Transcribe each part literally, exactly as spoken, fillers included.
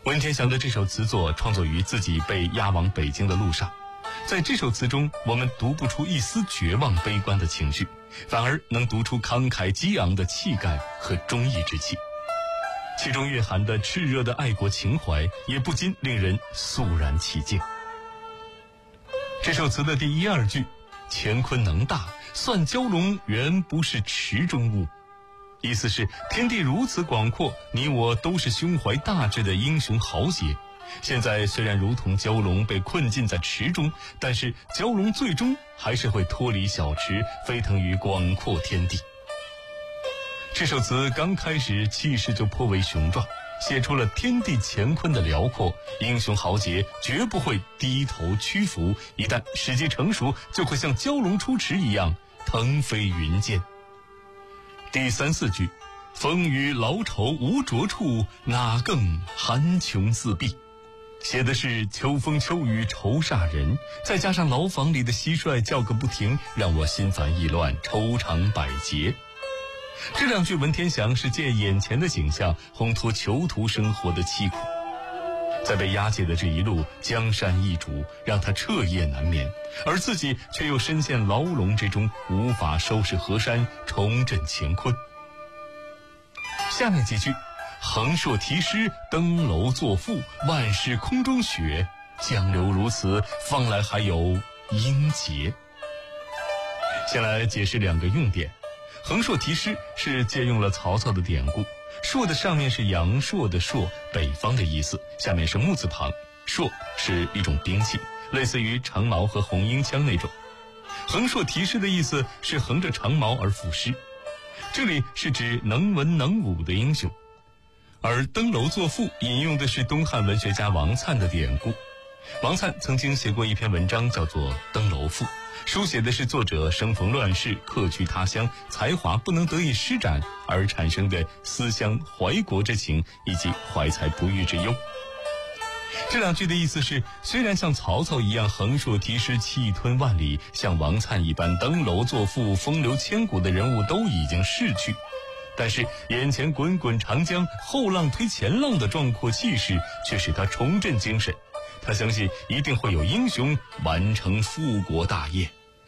文天祥的这首词作创作于自己被押往北京的路上，在这首词中，我们读不出一丝绝望悲观的情绪，反而能读出慷慨激昂的气概和忠义之气。其中蕴含的炽热的爱国情怀，也不禁令人肃然起敬。这首词的第一二句，乾坤能大，算蛟龙原不是池中物，意思是天地如此广阔，你我都是胸怀大志的英雄豪杰。现在虽然如同蛟龙被困进在池中，但是蛟龙最终还是会脱离小池，飞腾于广阔天地。这首词刚开始气势就颇为雄壮，写出了天地乾坤的辽阔，英雄豪杰绝不会低头屈服，一旦时机成熟，就会像蛟龙出池一样腾飞云间。第三四句，风雨劳愁无着处，哪更寒穷自闭，写的是秋风秋雨愁煞人，再加上牢房里的蟋蟀叫个不停，让我心烦意乱，愁肠百结。这两句文天祥是借眼前的景象烘托囚徒生活的凄苦，在被押解的这一路，江山易主，让他彻夜难眠，而自己却又深陷牢笼之中，无法收拾河山，重振乾坤。下面几句，横槊题诗，登楼作赋，万事空中雪，江流如此，方来还有英杰。先来解释两个用典。横槊题诗是借用了曹操的典故，槊的上面是阳朔的朔，北方的意思，下面是木字旁。槊是一种兵器，类似于长矛和红缨枪那种。横槊题诗的意思是横着长矛而赋诗，这里是指能文能武的英雄。而登楼作赋引用的是东汉文学家王粲的典故。王粲曾经写过一篇文章叫做《登楼赋》，书写的是作者生逢乱世，客居他乡，才华不能得以施展而产生的思乡怀国之情，以及怀才不遇之忧。这两句的意思是，虽然像曹操一样横槊题诗气吞万里，像王粲一般登楼作赋风流千古的人物都已经逝去，但是眼前滚滚长江，后浪推前浪的壮阔气势却使他重振精神，他相信一定会有英雄完成复国大业。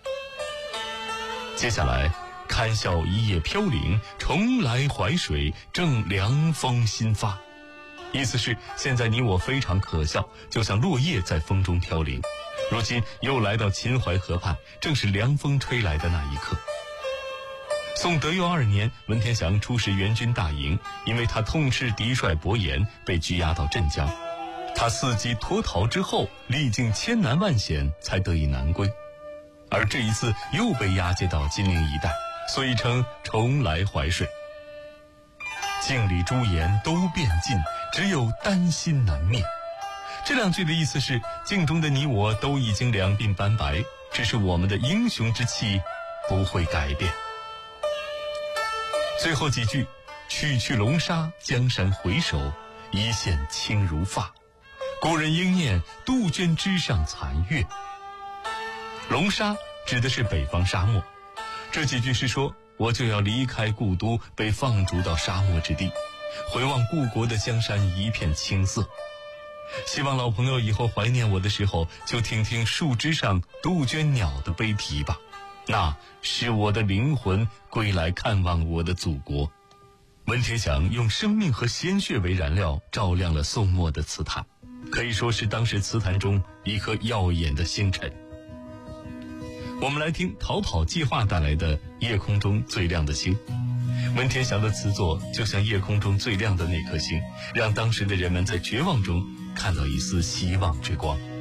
接下来，堪笑一夜飘零，重来淮水，正凉风新发。意思是，现在你我非常可笑，就像落叶在风中飘零。如今又来到秦淮河畔，正是凉风吹来的那一刻。宋德佑二年，文天祥出使元军大营，因为他痛斥敌帅伯颜，被拘押到镇江。他伺机脱逃之后，历尽千难万险才得以南归，而这一次又被押解到金陵一带，所以称重来淮水。镜里朱颜都变尽，只有丹心难灭。这两句的意思是，镜中的你我都已经两鬓斑白，只是我们的英雄之气不会改变。最后几句，去去龙沙，江山回首，一线轻如发。古人应念杜鹃枝上残月。龙沙指的是北方沙漠，这几句是说，我就要离开故都，被放逐到沙漠之地，回望故国的江山一片青色。希望老朋友以后怀念我的时候，就听听树枝上杜鹃鸟的悲啼吧，那是我的灵魂归来看望我的祖国。文天祥用生命和鲜血为燃料，照亮了宋末的词坛，可以说是当时词坛中一颗耀眼的星辰。我们来听逃跑计划带来的《夜空中最亮的星》。文天祥的词作就像夜空中最亮的那颗星，让当时的人们在绝望中看到一丝希望之光。